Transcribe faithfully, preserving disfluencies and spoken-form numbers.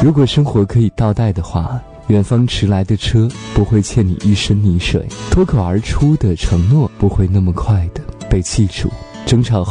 如果生活可以倒带的话，远方迟来的车不会欠你一身泥水，脱口而出的承诺不会那么快的被记住。争吵